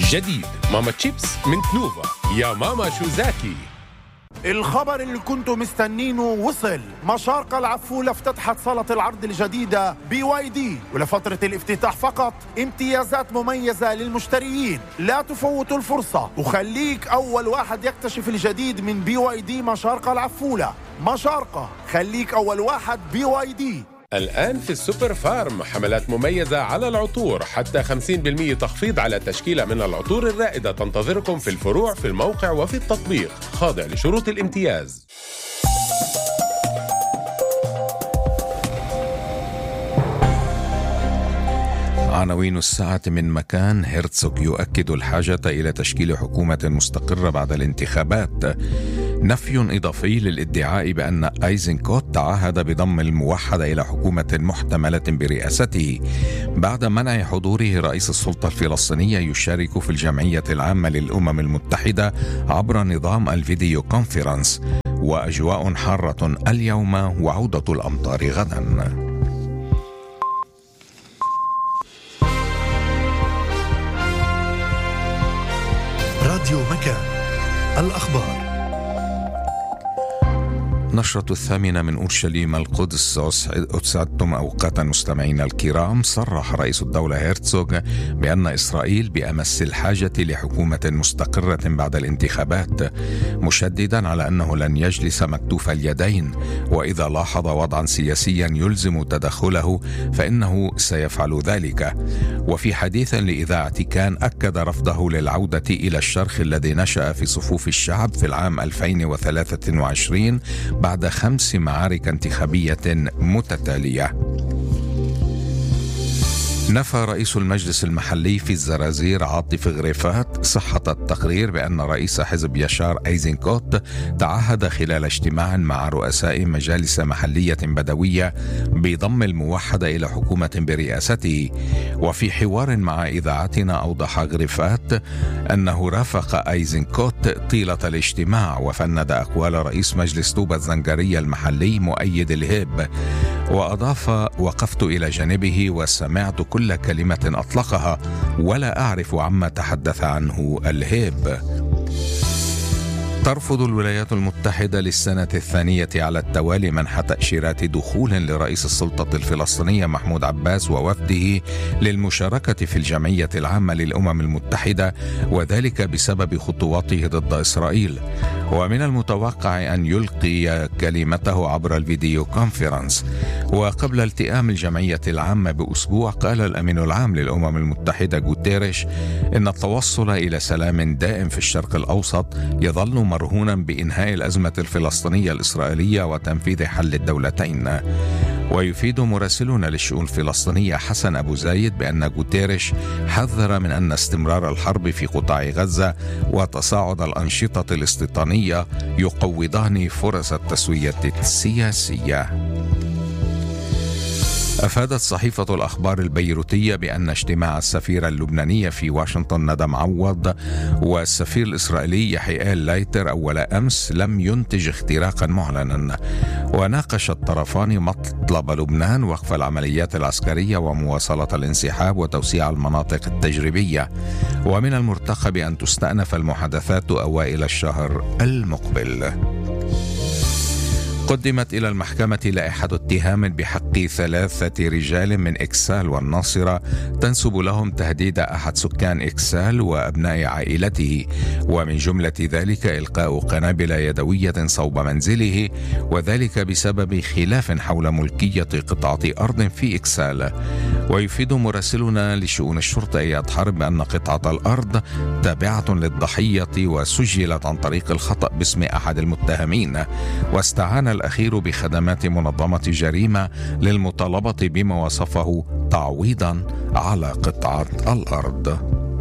جديد ماما تشيبس من تنوفا، يا ماما شو زاكي. الخبر اللي كنتوا مستنينه وصل. مشارقة العفولة افتتحت صالة العرض الجديدة BYD، ولفترة الافتتاح فقط امتيازات مميزة للمشتريين. لا تفوتوا الفرصة وخليك أول واحد يكتشف الجديد من BYD مشارقة العفولة. مشارقة، خليك أول واحد BYD. الآن في السوبر فارم حملات مميزة على العطور، حتى 50% تخفيض على تشكيلة من العطور الرائدة تنتظركم في الفروع، في الموقع وفي التطبيق، خاضع لشروط الامتياز. عناوين الساعة من مكان. هيرتسوغ يؤكد الحاجة إلى تشكيل حكومة مستقرة بعد الانتخابات. نفي إضافي للادعاء بأن أيزنكوت تعهد بضم الموحدة إلى حكومة محتملة برئاسته بعد منع حضوره رئيس السلطة الفلسطينية يشارك في الجمعية العامة للأمم المتحدة عبر نظام الفيديو كونفرنس. وأجواء حارة اليوم وعودة الأمطار غدا. راديو مكان، الأخبار. نشرة 8 من أورشليم القدس. أسعدتم أوقاتا مستمعينا الكرام. صرح رئيس الدولة هيرتسوغ بأن إسرائيل بأمس الحاجة لحكومة مستقرة بعد الانتخابات، مشددا على أنه لن يجلس مكتوف اليدين، وإذا لاحظ وضعا سياسيا يلزم تدخله فإنه سيفعل ذلك. وفي حديث لإذاعة كان أكد رفضه للعودة إلى الشرخ الذي نشأ في صفوف الشعب في العام 2023 بعد 5 معارك انتخابية متتالية. نفى رئيس المجلس المحلي في الزرازير عاطف غريفات صحة التقرير بأن رئيس حزب يشار أيزنكوت تعهد خلال اجتماع مع رؤساء مجالس محلية بدوية بضم الموحدة إلى حكومة برئاسته. وفي حوار مع إذاعتنا أوضح غريفات أنه رافق أيزنكوت طيلة الاجتماع، وفند أقوال رئيس مجلس طوبة الزنجرية المحلي مؤيد الهيب، وأضاف: وقفت إلى جانبه وسمعت كل كلمة أطلقها ولا أعرف عما تحدث عنه الهيب. ترفض الولايات المتحدة للسنة الثانية على التوالي منح تأشيرات دخول لرئيس السلطة الفلسطينية محمود عباس ووفده للمشاركة في الجمعية العامة للأمم المتحدة، وذلك بسبب خطواته ضد إسرائيل. ومن المتوقع أن يلقي كلمته عبر الفيديو كونفرنس. وقبل التئام الجمعية العامة بأسبوع قال الأمين العام للأمم المتحدة غوتيريش إن التوصل إلى سلام دائم في الشرق الأوسط يظل مرهونا بإنهاء الأزمة الفلسطينية الإسرائيلية وتنفيذ حل الدولتين. ويفيد مراسلنا للشؤون الفلسطينية حسن أبو زايد بأن غوتيريش حذر من أن استمرار الحرب في قطاع غزة وتصاعد الأنشطة الاستيطانية يقوضان فرص التسوية السياسية. أفادت صحيفة الأخبار البيروتية بأن اجتماع السفيرة اللبنانية في واشنطن ندى معوض والسفير الإسرائيلي يحيى لايتر أول أمس لم ينتج اختراقا معلنا. وناقش الطرفان مطلب لبنان وقف العمليات العسكرية ومواصلة الانسحاب وتوسيع المناطق التجريبية. ومن المرتقب أن تستأنف المحادثات أوائل الشهر المقبل. قدمت إلى المحكمة لائحة اتهام بحق 3 رجال من إكسال والناصرة تنسب لهم تهديد أحد سكان إكسال وأبناء عائلته، ومن جملة ذلك إلقاء قنابل يدوية صوب منزله، وذلك بسبب خلاف حول ملكية قطعة أرض في إكسال. ويفيد مراسلنا لشؤون الشرطة إياد حرب أن قطعة الأرض تابعة للضحية وسجلت عن طريق الخطأ باسم أحد المتهمين، واستعان الأخير بخدمات منظمة جريمة للمطالبة بما وصفه تعويضا على قطعة الأرض.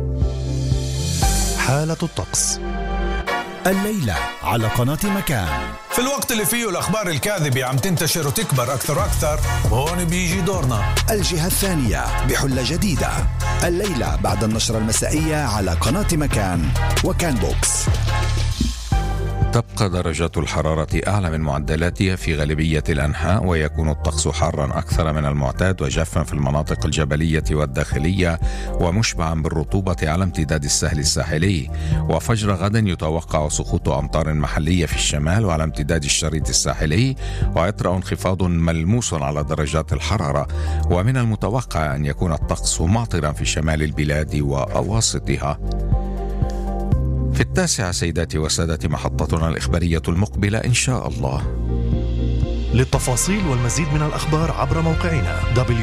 حالة الطقس الليلة على قناة مكان. في الوقت اللي فيه الأخبار الكاذبة عم تنتشر وتكبر أكثر وأكثر، هون بيجي دورنا. الجهة الثانية بحلة جديدة الليلة بعد النشرة المسائية على قناة مكان وكان بوكس. تبقى درجات الحرارة أعلى من معدلاتها في غالبية الأنحاء، ويكون الطقس حارا أكثر من المعتاد وجافا في المناطق الجبلية والداخلية، ومشبعا بالرطوبة على امتداد السهل الساحلي. وفجر غد يتوقع سقوط أمطار محلية في الشمال وعلى امتداد الشريط الساحلي، ويطرأ انخفاض ملموس على درجات الحرارة. ومن المتوقع أن يكون الطقس معطرا في شمال البلاد وأواسطها. في 9 سيداتي وسادتي محطتنا الإخبارية المقبلة إن شاء الله. للتفاصيل والمزيد من الأخبار عبر موقعنا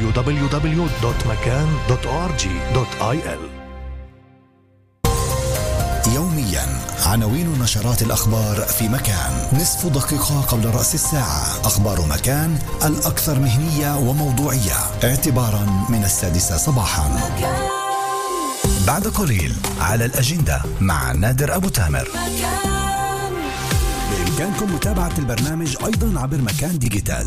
www.makan.org.il. يوميا عناوين نشرات الأخبار في مكان، نصف دقيقة قبل رأس الساعة. أخبار مكان الأكثر مهنية وموضوعية اعتبارا من 6 صباحا. بعد قليل على الأجندة مع نادر أبو تامر. بإمكانكم متابعة البرنامج أيضا عبر مكان ديجيتال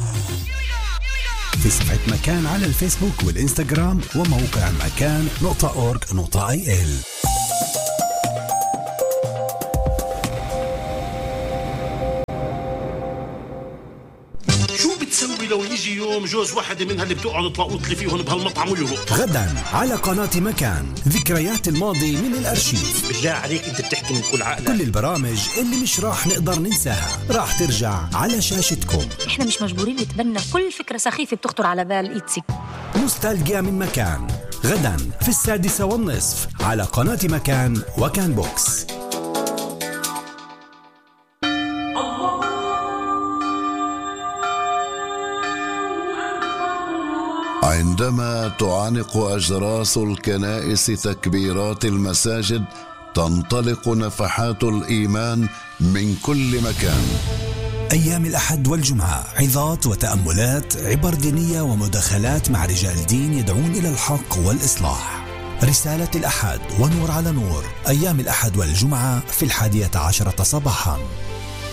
في صفحة مكان على الفيسبوك والإنستغرام وموقع مكان.org.il. تسوي لو يجي يوم جوز واحدة منها اللي بتقعد تلاقوط لي فيهم بهالمطعم ويهرب؟ غدا على قناة مكان ذكريات الماضي من الأرشيف. بالله عليك انت بتحكي من كل عقلك. كل البرامج اللي مش راح نقدر ننساها راح ترجع على شاشتكم. احنا مش مجبورين نتبنى كل فكرة سخيفة بتخطر على بال إيتسي. نوستالجيا من مكان غدا في 6:30 على قناة مكان وكان بوكس. عندما تعانق أجراس الكنائس تكبيرات المساجد، تنطلق نفحات الإيمان من كل مكان. أيام الأحد والجمعة عظات وتأملات، عبر دينية ومداخلات مع رجال دين يدعون إلى الحق والإصلاح. رسالة الأحد ونور على نور، أيام الأحد والجمعة في 11 صباحا.